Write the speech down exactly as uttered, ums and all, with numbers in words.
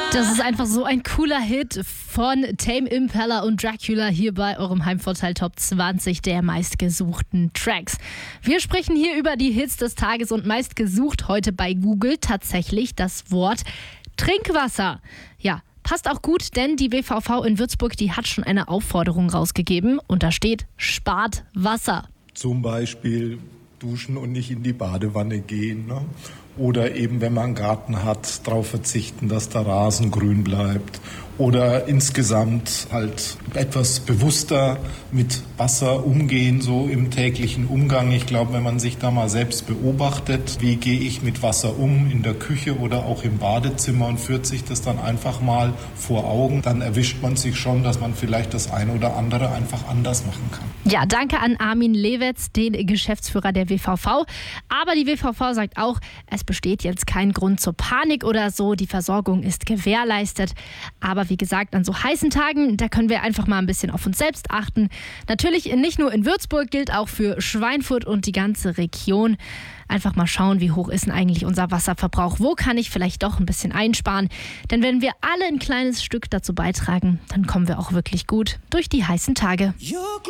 Das ist einfach so ein cooler Hit von Tame Impala und Dracula hier bei eurem Heimvorteil Top zwanzig der meistgesuchten Tracks. Wir sprechen hier über die Hits des Tages und meistgesucht heute bei Google tatsächlich das Wort Trinkwasser. Ja, passt auch gut, denn die W V V in Würzburg, die hat schon eine Aufforderung rausgegeben und da steht, spart Wasser. Zum Beispiel duschen und nicht in die Badewanne gehen, ne? Oder eben, wenn man einen Garten hat, darauf verzichten, dass der Rasen grün bleibt. Oder insgesamt halt etwas bewusster mit Wasser umgehen, so im täglichen Umgang. Ich glaube, wenn man sich da mal selbst beobachtet, wie gehe ich mit Wasser um in der Küche oder auch im Badezimmer und führt sich das dann einfach mal vor Augen, dann erwischt man sich schon, dass man vielleicht das eine oder andere einfach anders machen kann. Ja, danke an Armin Lewetz, den Geschäftsführer der W V V. Aber die W V V sagt auch, es besteht jetzt kein Grund zur Panik oder so. Die Versorgung ist gewährleistet. Aber wie gesagt, an so heißen Tagen, da können wir einfach mal ein bisschen auf uns selbst achten. Natürlich nicht nur in Würzburg, gilt auch für Schweinfurt und die ganze Region. Einfach mal schauen, wie hoch ist denn eigentlich unser Wasserverbrauch? Wo kann ich vielleicht doch ein bisschen einsparen? Denn wenn wir alle ein kleines Stück dazu beitragen, dann kommen wir auch wirklich gut durch die heißen Tage.